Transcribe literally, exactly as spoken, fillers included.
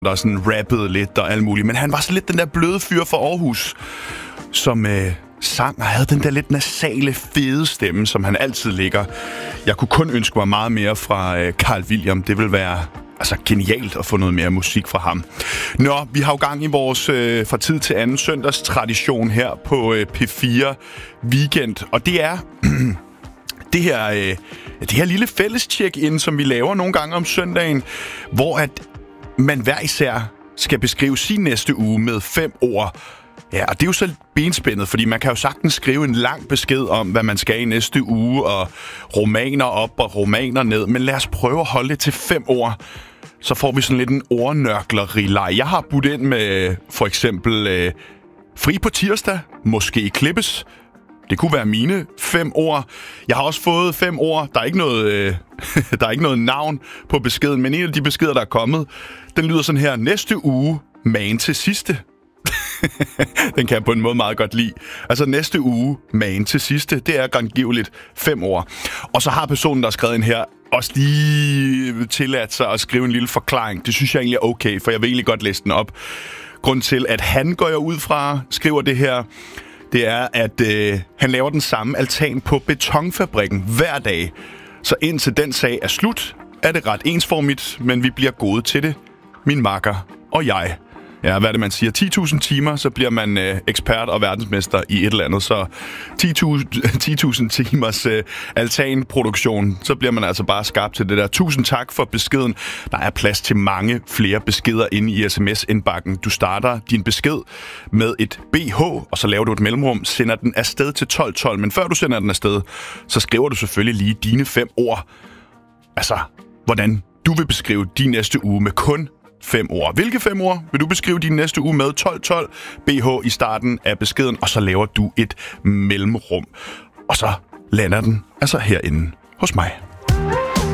der sådan rappede lidt og alt muligt. Men han var så lidt den der bløde fyr fra Aarhus, som øh, sang og havde den der lidt nasale, fede stemme, som han altid ligger. Jeg kunne kun ønske mig meget mere fra øh, Carl William. Det vil være altså genialt at få noget mere musik fra ham. Nå, vi har jo gang i vores øh, fra tid til anden søndags tradition her på øh, P fire Weekend. Og det er det her, øh, det her lille fælles check-in, som vi laver nogle gange om søndagen, hvor at man hver især skal beskrive sin næste uge med fem ord. Ja, og det er jo så benspændet, fordi man kan jo sagtens skrive en lang besked om, hvad man skal i næste uge, og romaner op og romaner ned. Men lad os prøve at holde det til fem ord. Så får vi sådan lidt en ordnørkleri-leg. Jeg har budt ind med for eksempel øh, fri på tirsdag, måske klippes. Det kunne være mine fem ord. Jeg har også fået fem ord. Der er ikke noget, øh, der er ikke noget navn på beskeden, men en af de beskeder, der er kommet, den lyder sådan her. Næste uge, magen til sidste. Den kan jeg på en måde meget godt lide. Altså næste uge, magen til sidste. Det er angiveligt fem ord. Og så har personen, der har skrevet ind her, også lige tilladt sig at skrive en lille forklaring. Det synes jeg egentlig er okay, for jeg vil egentlig godt læse den op. Grunden til, at han går jeg ud fra, skriver det her, det er, at øh, han laver den samme altan på betonfabrikken hver dag. Så indtil den sag er slut, er det ret ensformigt, men vi bliver gode til det. Min makker og jeg. Ja, hvad er det, man siger? ti tusind timer, så bliver man øh, ekspert og verdensmester i et eller andet. Så ti tusind timers øh, altanproduktion, så bliver man altså bare skarp til det der. Tusind tak for beskeden. Der er plads til mange flere beskeder inde i sms-indbakken. Du starter din besked med et B H, og så laver du et mellemrum, sender den afsted til tolv tolv. Men før du sender den afsted, så skriver du selvfølgelig lige dine fem ord. Altså, hvordan du vil beskrive din næste uge med kun fem ord. Hvilke fem ord vil du beskrive din næste uge med? tolv tolv B H i starten af beskeden, og så laver du et mellemrum. Og så lander den altså herinde hos mig.